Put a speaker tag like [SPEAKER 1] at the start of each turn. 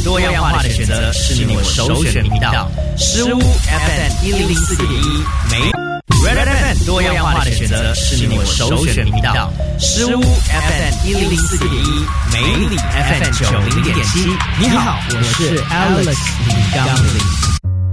[SPEAKER 1] 多样化的选择是你我首选频道。诗屋 FM 104.1美 Red FM 多样化的选择是你我首选频道。诗屋 FM 104.1美里 FM 90.7。你好，我是 Alex 李刚林。